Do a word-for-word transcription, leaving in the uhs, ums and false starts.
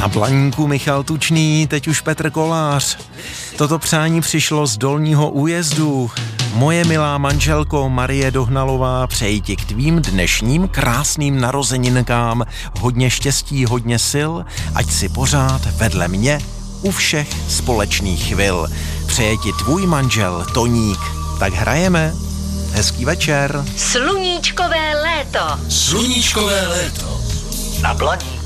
Na Blaníku Michal Tučný, teď už Petr Kolář. Toto přání přišlo z Dolního Újezdu. Moje milá manželko Marie Dohnalová, přeji ti k tvým dnešním krásným narozeninkám hodně štěstí, hodně sil, ať si pořád vedle mě u všech společných chvil. Přeje ti tvůj manžel Toník. Tak hrajeme. Hezký večer. Sluníčkové léto. Sluníčkové léto. Na Blaníku.